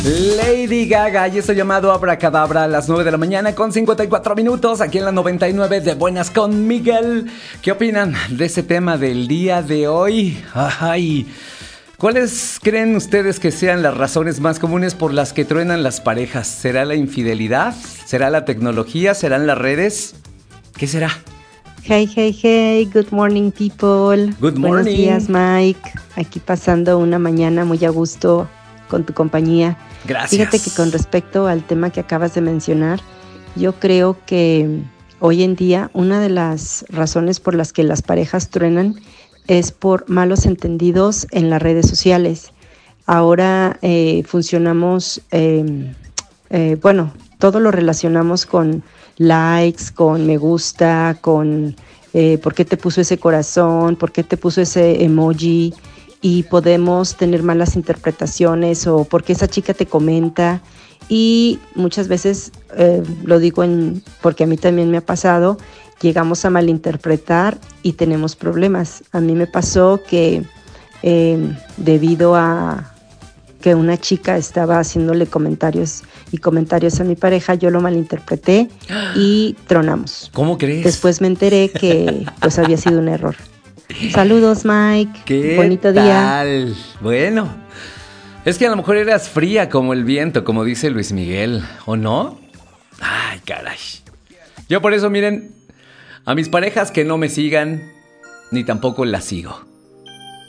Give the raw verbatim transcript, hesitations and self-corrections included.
Lady Gaga y eso llamado Abracadabra a las nueve de la mañana con cincuenta y cuatro minutos aquí en la noventa y nueve de Buenas con Miguel. ¿Qué opinan de ese tema del día de hoy? Ay, ¿cuáles creen ustedes que sean las razones más comunes por las que truenan las parejas? ¿Será la infidelidad? ¿Será la tecnología? ¿Serán las redes? ¿Qué será? Hey, hey, hey, good morning people. Good morning. Buenos días, Mike. Aquí pasando una mañana muy a gusto con tu compañía. Gracias. Fíjate que con respecto al tema que acabas de mencionar, yo creo que hoy en día una de las razones por las que las parejas truenan es por malos entendidos en las redes sociales. Ahora eh, funcionamos, eh, eh, bueno, todo lo relacionamos con likes, con me gusta, con eh, por qué te puso ese corazón, por qué te puso ese emoji, y podemos tener malas interpretaciones o por qué esa chica te comenta. Y muchas veces, eh, lo digo en, porque a mí también me ha pasado, llegamos a malinterpretar y tenemos problemas. A mí me pasó que eh, debido a que una chica estaba haciéndole comentarios y comentarios a mi pareja, yo lo malinterpreté y tronamos. ¿Cómo crees? Después me enteré que pues había sido un error. Saludos, Mike. ¿Qué Bonito tal? día. Bueno, es que a lo mejor eras fría como el viento, como dice Luis Miguel, ¿o no? Ay, caray. Yo por eso, miren, a mis parejas que no me sigan, ni tampoco las sigo.